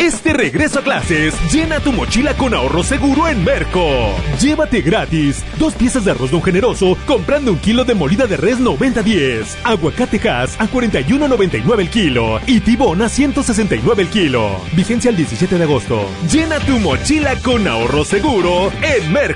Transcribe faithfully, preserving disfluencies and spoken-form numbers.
Este regreso a clases, llena tu mochila con ahorro seguro en Merco. Llévate gratis dos piezas de arroz Don Generoso comprando un kilo de molida de res noventa diez, aguacate Hass a cuarenta y uno noventa y nueve el kilo y tibón a ciento sesenta y nueve el kilo. Vigencia el diecisiete de agosto. Llena tu mochila con ahorro seguro en Merco.